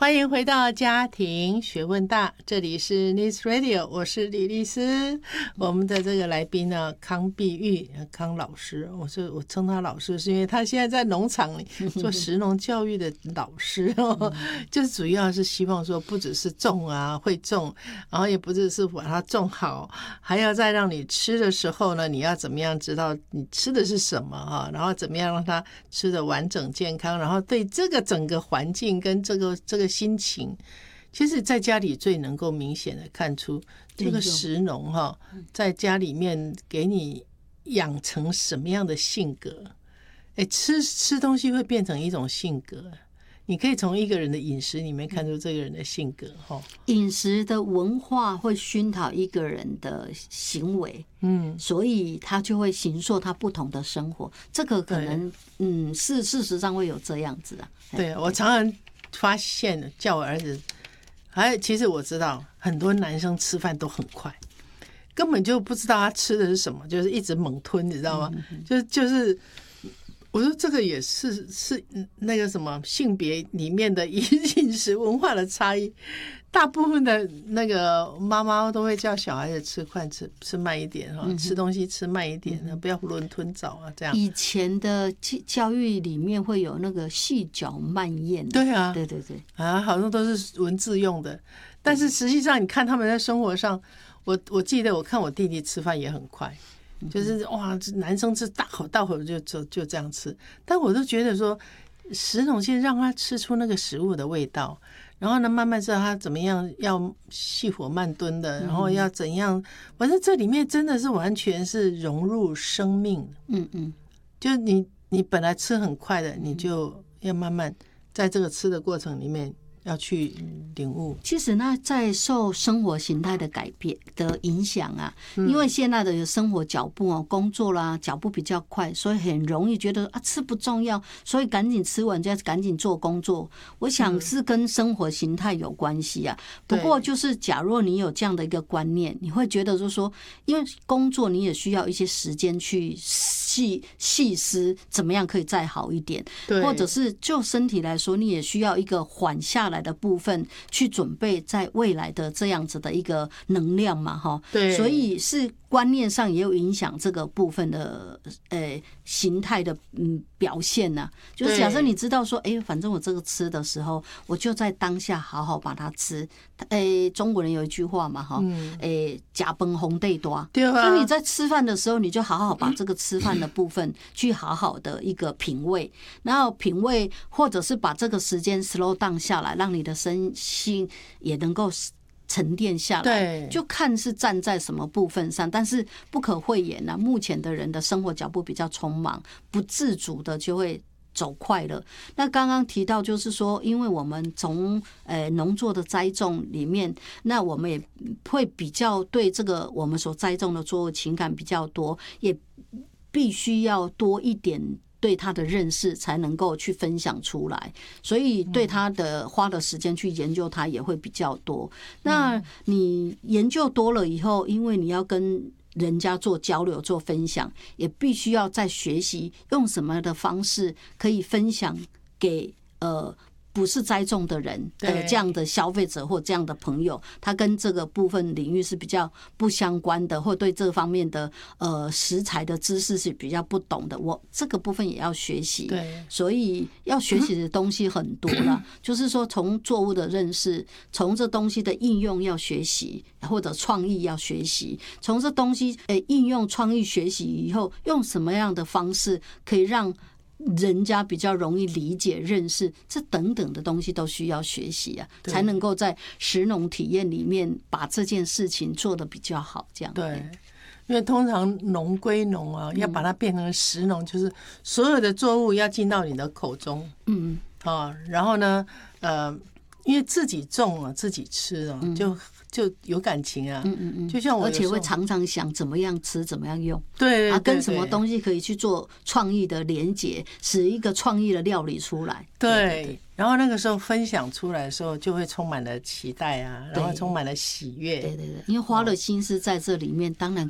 欢迎回到家庭学问大，这里是 News Radio， 我是李丽丝。我们的这个来宾呢，康碧玉康老师，我称他老师，是因为他现在在农场里做食农教育的老师就是主要是希望说，不只是种啊会种，然后也不只是把它种好，还要再让你吃的时候呢，你要怎么样知道你吃的是什么啊？然后怎么样让它吃的完整健康，然后对这个整个环境跟这个心情，其实在家里最能够明显的看出这个食农在家里面给你养成什么样的性格。吃东西会变成一种性格，你可以从一个人的饮食里面看出这个人的性格。 饮食的文化会熏陶一个人的行为，所以他就会形塑他不同的生活。这个可能事实上会有这样子啊。 对，我常常发现叫我儿子，其实我知道很多男生吃饭都很快，根本就不知道他吃的是什么，就是一直猛吞，你知道吗？就是我说这个也是那个什么性别里面的饮食文化的差异。大部分的那个妈妈都会叫小孩子吃快吃慢一点，吃东西吃慢一点，不要囫囵吞枣啊，这样。以前的教育里面会有那个细嚼慢咽。 对啊， 对好像都是文字用的，但是实际上你看他们在生活上，我记得我看我弟弟吃饭也很快，就是哇，男生吃大口大口就这样吃，但我都觉得说，食农先让他吃出那个食物的味道。然后呢，慢慢知道他怎么样要细火慢炖的，然后要怎样，反正这里面真的是完全是融入生命。就是你本来吃很快的，你就要慢慢在这个吃的过程里面要去领悟。 其实那在受生活形态的改变的影响啊，因为现在的生活脚步工作啦脚步比较快，所以很容易觉得吃不重要，所以赶紧吃完就要赶紧做工作。我想是跟生活形态有关系啊。不过就是假若你有这样的一个观念，你会觉得就是说，因为工作你也需要一些时间去细思怎么样可以再好一点，或者是就身体来说，你也需要一个缓下来的部分去准备在未来的这样子的一个能量嘛，对，所以是观念上也有影响这个部分的形态的表现啊。就是假设你知道说，反正我这个吃的时候，我就在当下好好把它吃。中国人有一句话嘛，假崩红对多，对啊，所以你在吃饭的时候，你就好好把这个吃饭的部分去好好的一个品味，然后品味或者是把这个时间 slow down 下来，让你的身心也能够沉淀下来，就看是站在什么部分上，但是不可讳言啊，目前的人的生活脚步比较匆忙，不自主的就会走快了。那刚刚提到就是说，因为我们从农作的栽种里面，那我们也会比较对这个我们所栽种的作物情感比较多，也必须要多一点对他的认识才能够去分享出来，所以对他的花的时间去研究他也会比较多。那你研究多了以后，因为你要跟人家做交流做分享，也必须要再学习用什么的方式可以分享给不是栽种的人的这样的消费者或这样的朋友，他跟这个部分领域是比较不相关的，或对这方面的食材的知识是比较不懂的，我这个部分也要学习。对，所以要学习的东西很多了，就是说从作物的认识，从这东西的应用要学习，或者创意要学习，从这东西应用创意学习以后，用什么样的方式可以让人家比较容易理解认识，这等等的东西都需要学习啊，才能够在食农体验里面把这件事情做得比较好。这样对， 因为通常农归农啊，要把它变成食农，就是所有的作物要进到你的口中，然后呢，因为自己种啊，自己吃啊，就有感情啊，就像我， 而且会常常想怎么样吃，怎么样用， 对啊， 跟什么东西可以去做创意的连结，使一个创意的料理出来。 对，然后那个时候分享出来的时候，就会充满了期待啊，然后充满了喜悦。 对，因为花了心思在这里面，当然